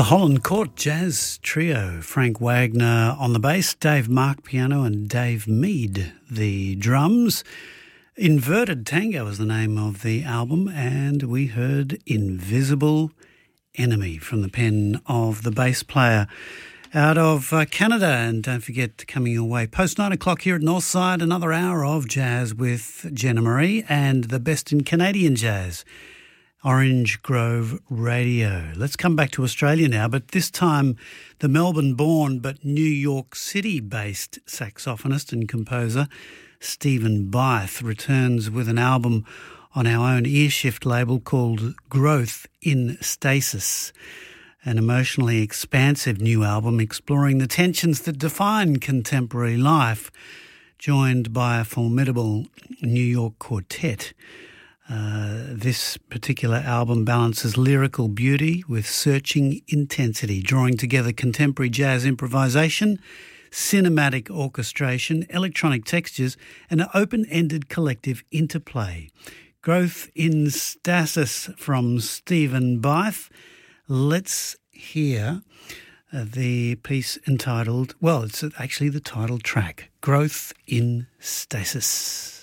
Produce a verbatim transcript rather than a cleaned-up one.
The Holland Court Jazz Trio, Frank Wagner on the bass, Dave Mark piano and Dave Mead the drums. Inverted Tango is the name of the album, and we heard Invisible Enemy from the pen of the bass player out of uh, Canada. And don't forget, coming your way post nine o'clock here at Northside, another hour of jazz with Jenna Marie and the best in Canadian jazz. Orange Grove Radio. Let's come back to Australia now, but this time the Melbourne-born but New York City-based saxophonist and composer Stephen Byth returns with an album on our own Earshift label called Growth in Stasis, an emotionally expansive new album exploring the tensions that define contemporary life, joined by a formidable New York quartet. Uh, this particular album balances lyrical beauty with searching intensity, drawing together contemporary jazz improvisation, cinematic orchestration, electronic textures, and an open-ended collective interplay. Growth in Stasis from Stephen Byth. Let's hear uh, the piece entitled, well, it's actually the title track, Growth in Stasis.